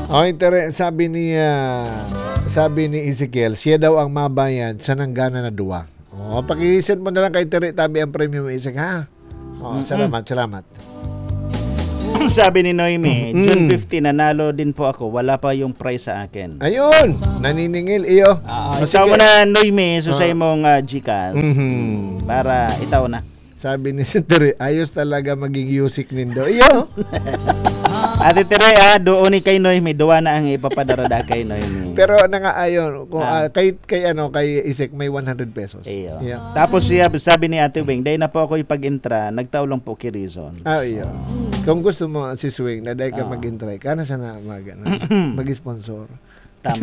Sabi ni Ezekiel, siya daw ang mabayad sa nanggana na duwa. Paki-send mo na lang kay Tere Tabi ang premium, Isaac, ha? Salamat. Sabi ni Noemi, June 15, nanalo din po ako. Wala pa yung prize sa akin. Ayun, naniningil iyo. Itaw mo na, Noemi, so sa imong Gcash. Para itaw na. Sabi ni Tere, ayos talaga maging Yusik nindo. Iyo. Ate Tere, doon ni kay Noemi, duwa na ang ipapadarada kay Noemi. Pero ayon, kung kay Isaac may 100 pesos. Iyo. Yeah. Tapos sabi ni Ate Wing, dahil na po ako ipag-intra, nagtaw lang po kay Reason. Iyo. Kung gusto mo si Swing na dahil ka mag-intry, kana sana mag-sponsor. Tama.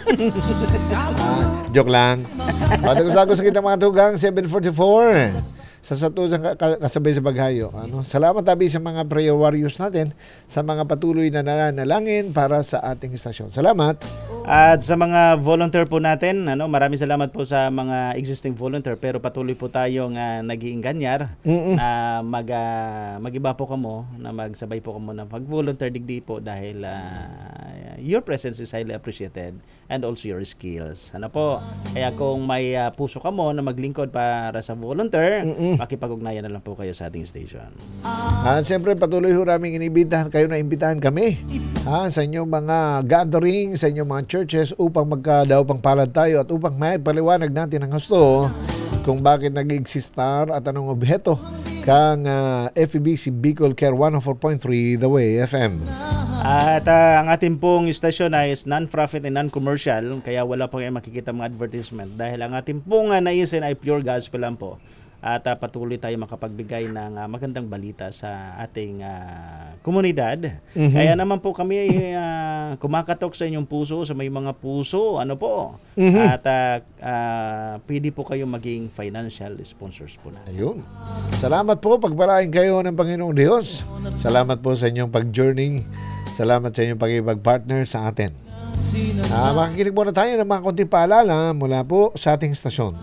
Joke lang. Nagusagos sa kita mga tugang, 744. Sa satudang kasabay sa baghayo. Salamat tabi sa mga prayer warriors natin sa mga patuloy na nananalangin para sa ating istasyon. Salamat. At sa mga volunteer po natin, maraming salamat po sa mga existing volunteer, pero patuloy po tayong nag-iinganyar na mag-iba po kamo, na magsabay po kamo na mag-volunteer digdi po dahil your presence is highly appreciated and also your skills. Kaya kung may puso kamo na maglingkod para sa volunteer, makipag-ugnayan na lang po kayo sa ating station. Siyempre, patuloy ho namin inibitahan kayo na imbitahan kami sa inyong mga gathering, sa inyong mga churches upang magkadaw pang palad tayo at upang may paliwanag natin ang gusto kung bakit nag-existar at anong objeto kang FEBC Bicol Care 104.3 The Way FM. At ang ating pong istasyon ay non-profit and non-commercial, kaya wala po kayo makikita mga advertisement dahil ang ating pong naisin ay pure gospel lang po. At patuloy tayo makapagbigay ng magandang balita sa ating komunidad. Kaya naman po kami ay kumakatok sa inyong puso, sa may mga puso, At pwede po kayo maging financial sponsors po natin. Ayun. Salamat po, pagpalain kayo ng Panginoong Diyos. Salamat po sa inyong pag-journey. Salamat sa inyong pag-partner sa atin. Makikinig muna tayo ng mga konting paalala mula po sa ating istasyon.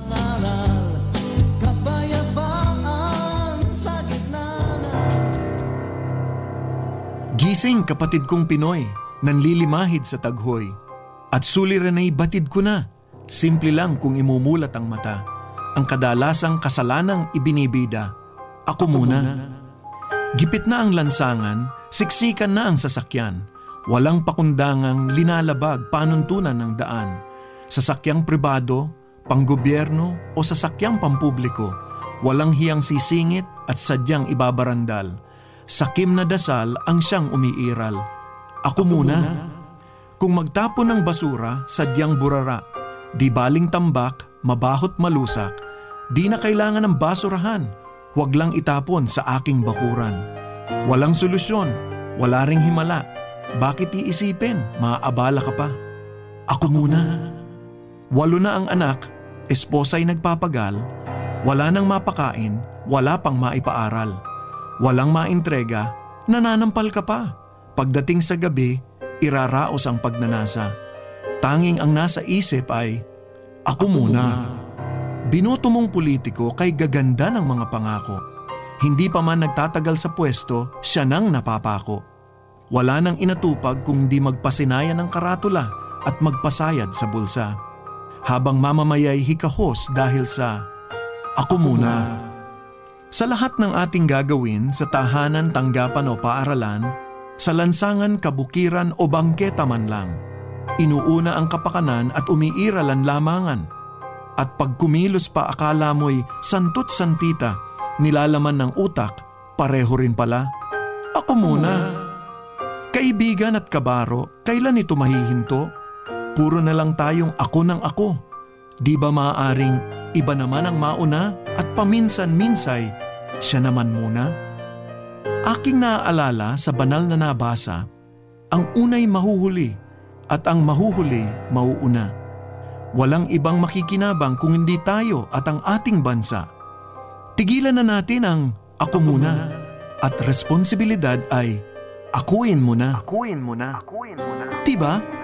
Gising, kapatid kong Pinoy, nanlilimahid sa taghoy. At suliran ay batid ko na, simple lang kung imumulat ang mata. Ang kadalasang kasalanang ibinibida, ako muna. Gipit na ang lansangan, siksikan na ang sasakyan. Walang pakundangang linalabag panuntunan ng daan. Sasakyang pribado, panggobyerno o sasakyang pampubliko, walang hiyang sisingit at sadyang ibabarandal. Sakim na dasal ang siyang umiiral. Ako muna. Kung magtapon ng basura, sadyang burara. Di baling tambak, mabahot malusak. Di na kailangan ng basurahan. Huwag lang itapon sa aking bakuran. Walang solusyon, wala ring himala. Bakit iisipin? Maaabala ka pa. Ako muna. 8 na ang anak, esposa'y nagpapagal. Wala nang mapakain, wala pang maipaaral. Walang maintrega, nananampal ka pa. Pagdating sa gabi, iraraos ang pagnanasa. Tanging ang nasa isip ay, ako muna. Binoto mong politiko kay gaganda ng mga pangako. Hindi pa man nagtatagal sa pwesto, siya nang napapako. Wala nang inatupag kung di magpasinaya ng karatula at magpasayad sa bulsa. Habang mamamayay hikahos dahil sa, ako muna. Sa lahat ng ating gagawin sa tahanan, tanggapan o paaralan, sa lansangan, kabukiran o bangketa man lang, inuuna ang kapakanan at umiiral ang lamangan. At pag kumilos pa akala mo'y santot-santita, nilalaman ng utak, pareho rin pala. Ako muna. Kaibigan at kabaro, kailan ito mahihinto? Puro na lang tayong ako ng ako. Di ba maaaring iba naman ang mauna at paminsan-minsay, siya naman muna? Aking naaalala sa banal na nabasa, ang unay mahuhuli at ang mahuhuli mauuna. Walang ibang makikinabang kung hindi tayo at ang ating bansa. Tigilan na natin ang ako muna at responsibilidad ay akuin mo na. Akuin mo na. Akuin mo na. Diba?